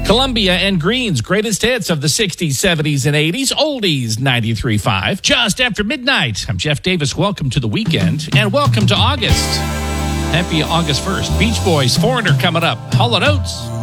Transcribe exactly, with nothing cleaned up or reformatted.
Columbia and Green's greatest hits of the sixties, seventies, and eighties. Oldies ninety-three point five. Just after midnight. I'm Jeff Davis. Welcome to the weekend and welcome to August. Happy August first. Beach Boys, Foreigner coming up. Hall and Oates.